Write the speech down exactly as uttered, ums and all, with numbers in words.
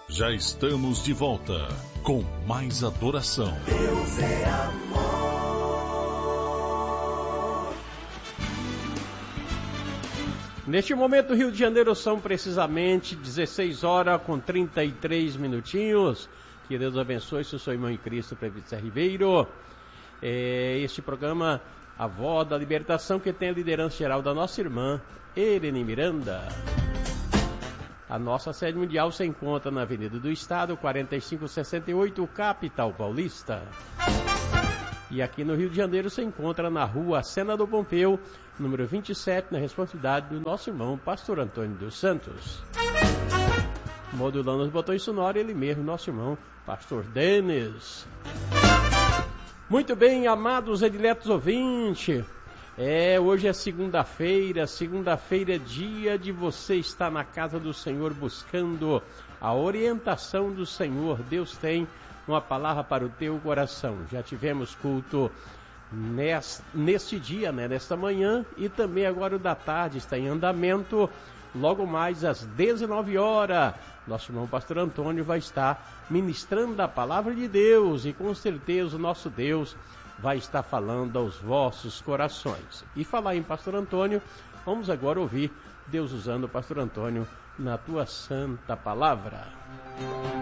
Já estamos de volta com mais adoração. Deus é amor. Neste momento, Rio de Janeiro, são precisamente dezesseis horas com trinta e três minutinhos. Que Deus abençoe, se eu sou irmão em Cristo, Presbítero Ribeiro. É este programa, A Voz da Libertação, que tem a liderança geral da nossa irmã, Irene Miranda. A nossa sede mundial se encontra na Avenida do Estado, quarenta e cinco sessenta e oito, capital paulista. E aqui no Rio de Janeiro se encontra na rua Senador Pompeu, número vinte e sete, na responsabilidade do nosso irmão, pastor Antônio dos Santos. Modulando os botões sonoros, ele mesmo, nosso irmão, pastor Denis. Muito bem, amados e diletos ouvintes. É, hoje é segunda-feira, segunda-feira é dia de você estar na casa do Senhor buscando a orientação do Senhor. Deus tem uma palavra para o teu coração. Já tivemos culto neste, neste dia, né, nesta manhã, e também agora o da tarde está em andamento. Logo mais às dezenove horas, nosso irmão pastor Antônio vai estar ministrando a palavra de Deus, e com certeza o nosso Deus vai estar falando aos vossos corações. E falar em pastor Antônio, vamos agora ouvir Deus usando o pastor Antônio na tua santa palavra.